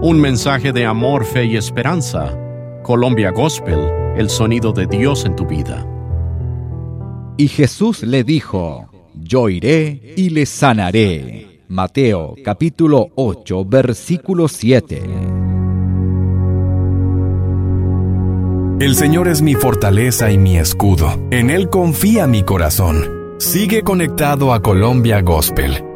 Un mensaje de amor, fe y esperanza. Colombia Gospel, el sonido de Dios en tu vida. Y Jesús le dijo: Yo iré y le sanaré. Mateo capítulo 8, versículo 7. El Señor es mi fortaleza y mi escudo. En Él confía mi corazón. Sigue conectado a Colombia Gospel